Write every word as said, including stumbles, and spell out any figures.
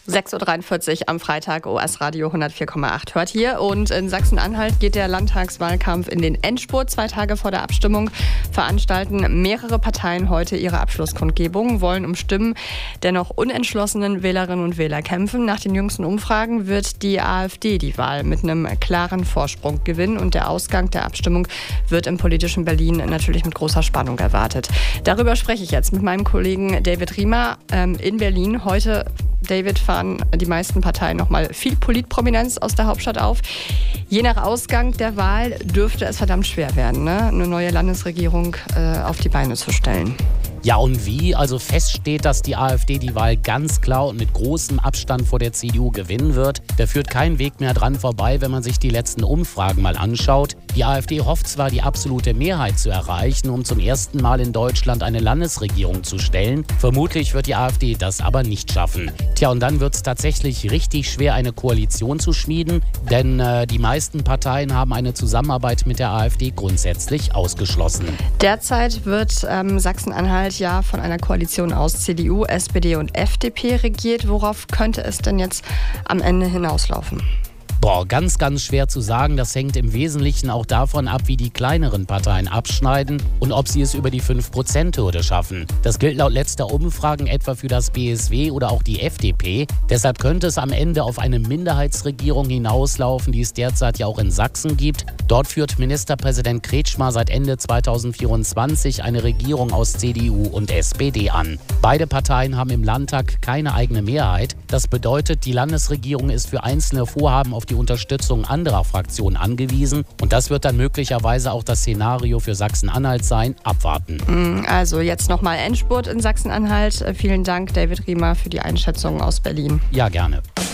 sechs Uhr dreiundvierzig am Freitag, O S-Radio hundertvier Komma acht hört hier. Und in Sachsen-Anhalt geht der Landtagswahlkampf in den Endspurt. Zwei Tage vor der Abstimmung veranstalten mehrere Parteien heute ihre Abschlusskundgebung, wollen um Stimmen der noch unentschlossenen Wählerinnen und Wähler kämpfen. Nach den jüngsten Umfragen wird die AfD die Wahl mit einem klaren Vorsprung gewinnen. Und der Ausgang der Abstimmung wird im politischen Berlin natürlich mit großer Spannung erwartet. Darüber spreche ich jetzt mit meinem Kollegen David Riemer ähm, in Berlin. Heute, David, fahren die meisten Parteien nochmal viel Politprominenz aus der Hauptstadt auf. Je nach Ausgang der Wahl dürfte es verdammt schwer werden, ne? eine neue Landesregierung äh, auf die Beine zu stellen. Ja, und wie? Also fest steht, dass die AfD die Wahl ganz klar und mit großem Abstand vor der C D U gewinnen wird. Da führt kein Weg mehr dran vorbei, wenn man sich die letzten Umfragen mal anschaut. Die AfD hofft zwar, die absolute Mehrheit zu erreichen, um zum ersten Mal in Deutschland eine Landesregierung zu stellen. Vermutlich wird die AfD das aber nicht schaffen. Tja, und dann wird es tatsächlich richtig schwer, eine Koalition zu schmieden, denn äh, die meisten Parteien haben eine Zusammenarbeit mit der AfD grundsätzlich ausgeschlossen. Derzeit wird ähm, Sachsen-Anhalt ja von einer Koalition aus C D U, S P D und F D P regiert. Worauf könnte es denn jetzt am Ende hinauslaufen? Boah, ganz, ganz schwer zu sagen. Das hängt im Wesentlichen auch davon ab, wie die kleineren Parteien abschneiden und ob sie es über die fünf Prozent Hürde schaffen. Das gilt laut letzter Umfragen etwa für das B S W oder auch die F D P. Deshalb könnte es am Ende auf eine Minderheitsregierung hinauslaufen, die es derzeit ja auch in Sachsen gibt. Dort führt Ministerpräsident Kretschmer seit Ende zweitausendvierundzwanzig eine Regierung aus C D U und S P D an. Beide Parteien haben im Landtag keine eigene Mehrheit. Das bedeutet, die Landesregierung ist für einzelne Vorhaben auf die Unterstützung anderer Fraktionen angewiesen. Und das wird dann möglicherweise auch das Szenario für Sachsen-Anhalt sein. Abwarten. Also jetzt nochmal Endspurt in Sachsen-Anhalt. Vielen Dank, David Riemer, für die Einschätzung aus Berlin. Ja, gerne.